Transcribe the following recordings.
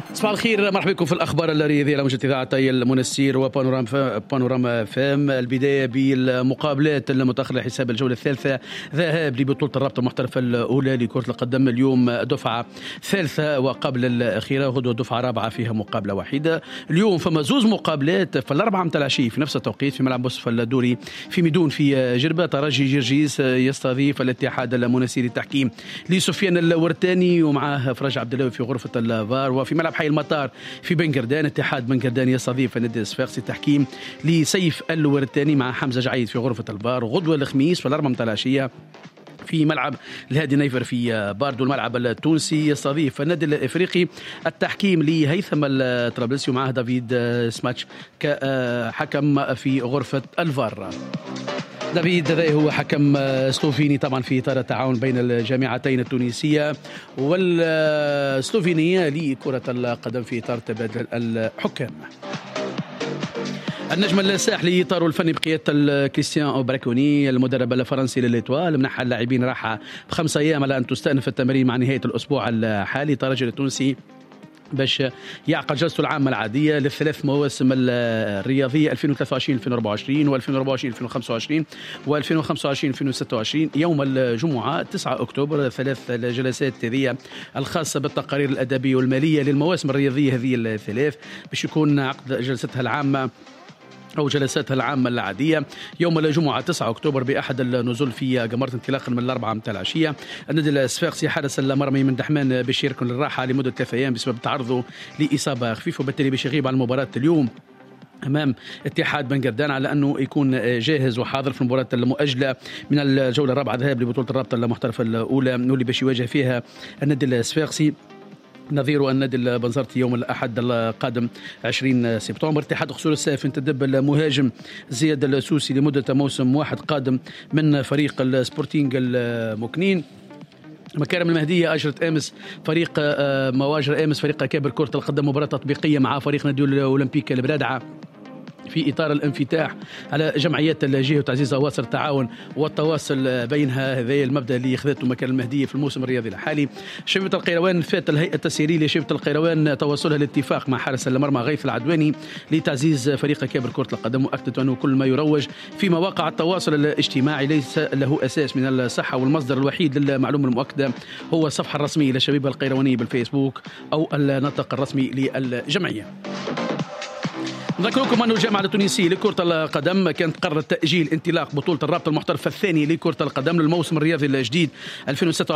صباح الخير، مرحبا بكم في الأخبار الرياضية على موجة إذاعتي المنستير وبانوراما فام. البداية بالمقابلات المتأخرة حساب الجولة الثالثة ذهاب لبطولة الرابطة المحترفة الأولى لكرة القدم. اليوم دفعة ثالثة وقبل الأخيرة، غدوة دفعة رابعة فيها مقابلة وحيدة. اليوم فما زوز مقابلات في الأربعة متاع العشية في نفس التوقيت في ملعب بوسف الدوري في ميدون في جربة. ترجي جرجيس يستضيف الاتحاد المنستيري التحكيم لسفيان الورتاني ومعاه فرج عبد الله في غرفة الفار. وفي ملعب حي المطار في بنقردان اتحاد بنقردان يستضيف النادي الصفاقسي التحكيم لسيف الورتاني مع حمزة جعيد في غرفة الفار. غدوة الخميس في الأربعة متاع العشية في ملعب الهادي نيفر في باردو الملعب التونسي يستضيف النادي الافريقي التحكيم لهيثم الطرابلسي ومعه دافيد سماتش كحكم في غرفة الفار. دافيد هذا هو حكم سلوفيني طبعا في إطار التعاون بين الجامعتين التونسية والسلوفينية لكرة القدم في إطار تبادل الحكام. النجم الساحلي طاروا الفني بقيادة كريستيان براكوني المدرب الفرنسي للإيطوال منح اللاعبين راحة ب5 أيام على أن تستأنف التمارين مع نهاية الأسبوع الحالي. الترجي التونسي باش يعقد جلسته العامة العادية للثلاث مواسم الرياضية 2023-2024 و2024-2025 و2025-2026 يوم الجمعة 9 أكتوبر. 3 جلسات هذه الخاصة بالتقارير الأدبية والمالية للمواسم الرياضية هذه الثلاث باش يكون عقد جلستها العامة أو جلساتها العامة العادية يوم الجمعة 9 أكتوبر بأحد النزول في قمرة انطلاقا من الأربعة متاع العشية. النادي الصفاقسي حارس المرمى من دحمان باش يركن للراحة لمدة 3 أيام بسبب تعرضه لإصابة خفيفة وبالتالي باش يغيب على المباراة اليوم أمام اتحاد بنقردان على أنه يكون جاهز وحاضر في المباراة المؤجلة من الجولة الرابعة ذهاب لبطولة الرابطة المحترفة الأولى واللي باش يواجه فيها النادي الصفاقسي نظير النادي البنزرتي يوم الأحد القادم 20 سبتمبر. اتحاد قصور السيف انتدب المهاجم زياد السوسي لمدة موسم واحد قادم من فريق السبورتينغ المكنين. مكارم المهدية أجرت أمس فريق مواجر أمس فريق كابر كرة القدم مباراة تطبيقية مع فريق نادي الأولمبيك البرادعة في إطار الانفتاح على جمعيات الجهة وتعزيز أواصر التعاون والتواصل بينها. هذا المبدأ اللي أخذته مكان المهدية في الموسم الرياضي الحالي. شبيبة القيروان فات الهيئة التسييرية لشبيبة القيروان تواصلها الاتفاق مع حارس المرمى غيث العدواني لتعزيز فريق كابر كرة القدم، وأكدت أنه كل ما يروج في مواقع التواصل الاجتماعي ليس له أساس من الصحة، والمصدر الوحيد للمعلومة المؤكدة هو الصفحة الرسمية لشبيبة القيروانية بالفيسبوك أو النطق الرسمي للجمعية. نذكركم أن الجامعة التونسية لكرة القدم كانت قررت تأجيل انطلاق بطولة الرابطة المحترفة الثانية لكرة القدم للموسم الرياضي الجديد 2026-2027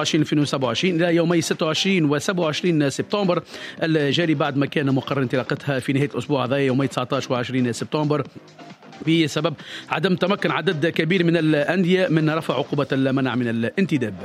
إلى يومي 26 و27 سبتمبر الجاري، بعد ما كان مقرر انطلاقتها في نهاية الأسبوع هذا يومي 19 و20 سبتمبر بسبب عدم تمكن عدد كبير من الأندية من رفع عقوبة المنع من الانتداب.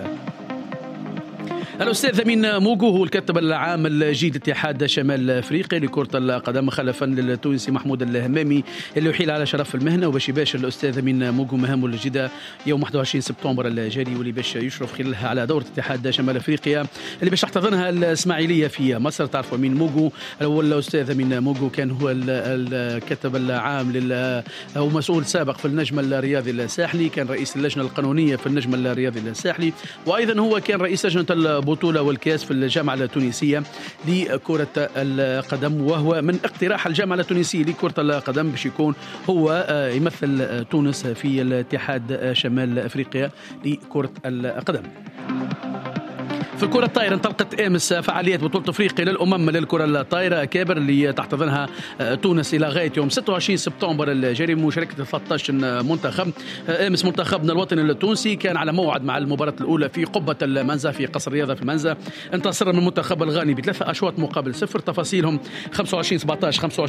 الأستاذ أمين موغو هو الكاتب العام الجديد لاتحاد شمال أفريقيا لكرة القدم خلفا للتونسي محمود الهمامي اللي يحيل على شرف المهنة، وباش يباشر الأستاذ أمين موغو مهامه الجديدة يوم 21 سبتمبر الجاري، واللي باش يشرف خلالها على دورة اتحاد شمال أفريقيا اللي باش تحتضنها الإسماعيلية في مصر. تعرفوا أمين موغو الأستاذ أمين موغو كان هو الكاتب العام أو مسؤول سابق في النجم الرياضي الساحلي، كان رئيس اللجنة القانونية في النجم الرياضي الساحلي، وأيضا هو كان رئيس لجنة البطولة والكاس في الجامعة التونسية لكرة القدم، وهو من اقتراح الجامعة التونسية لكرة القدم باش يكون هو يمثل تونس في الاتحاد شمال أفريقيا لكرة القدم. في الكرة الطايرة انطلقت أمس فعاليات بطولة أفريقيا للأمم للكرة الطايرة كابر اللي تحتضنها تونس إلى غاية يوم 26 سبتمبر الجاري مشاركة 13 منتخب. أمس منتخبنا الوطني التونسي كان على موعد مع المباراة الأولى في قبة المنزة في قصر الرياضة في المنزة، انتصر من المنتخب الغاني ب3 أشواط مقابل 0. تفاصيلهم 25-17 25